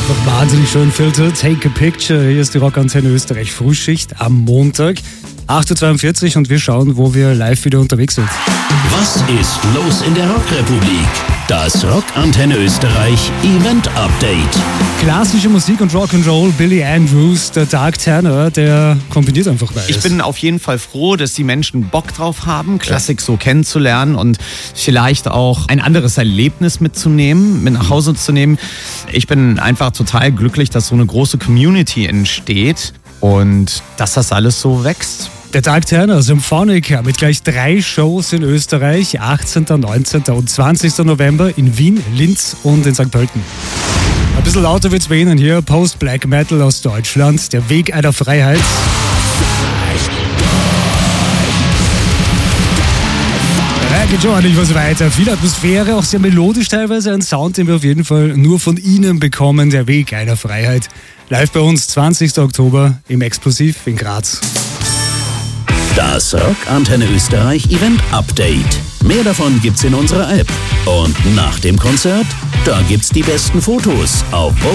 Doch wahnsinnig schön Filter. Take a Picture. Hier ist die Rockantenne Österreich Frühschicht am Montag. 8.42 Uhr und wir schauen, wo wir live wieder unterwegs sind. Was ist los in der Rockrepublik? Das Rockantenne Österreich Event Update. Klassische Musik und Rock'n'Roll, Billy Andrews, der Dark Tenor, der kombiniert einfach beides. Ich bin auf jeden Fall froh, dass die Menschen Bock drauf haben, Klassik so kennenzulernen und vielleicht auch ein anderes Erlebnis mitzunehmen, mit nach Hause zu nehmen. Ich bin einfach total glücklich, dass so eine große Community entsteht und dass das alles so wächst. Der Dark Tenor Symphonica mit gleich 3 Shows in Österreich, 18., 19. und 20. November in Wien, Linz und in St. Pölten. Ein bisschen lauter wird's bei Ihnen hier, Post-Black Metal aus Deutschland, der Weg einer Freiheit. Geht schon ordentlich was weiter. Viel Atmosphäre, auch sehr melodisch teilweise. Ein Sound, den wir auf jeden Fall nur von Ihnen bekommen. Der Weg einer Freiheit. Live bei uns, 20. Oktober im Explosiv in Graz. Das Rockantenne Österreich Event Update. Mehr davon gibt's in unserer App. Und nach dem Konzert, da gibt's die besten Fotos auf